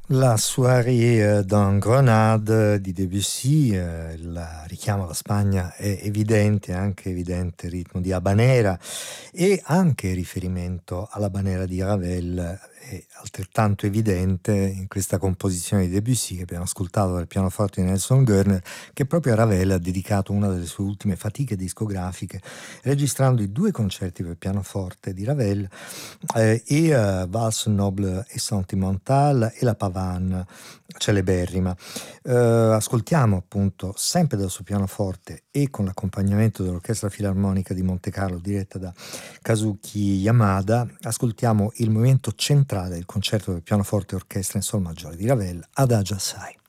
La soirée dans Grenade di Debussy, il richiamo alla Spagna è evidente, anche evidente il ritmo di Habanera e anche il riferimento all'Habanera di Ravel è altrettanto evidente in questa composizione di Debussy che abbiamo ascoltato dal pianoforte di Nelson Görner, che proprio a Ravel ha dedicato una delle sue ultime fatiche discografiche, registrando i due concerti per pianoforte di Ravel Valse noble e sentimentale e la Pavane celeberrima. Ascoltiamo appunto sempre dal suo pianoforte e con l'accompagnamento dell'Orchestra Filarmonica di Monte Carlo diretta da Kazuki Yamada, ascoltiamo il movimento centrale del concerto per pianoforte e orchestra in sol maggiore di Ravel, Adagio Assai.